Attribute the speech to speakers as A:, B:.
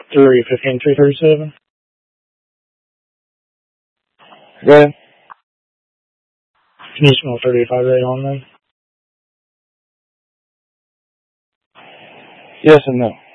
A: 315, 337.
B: Go ahead.
A: Can you smell 35 rate on them?
B: Yes and no.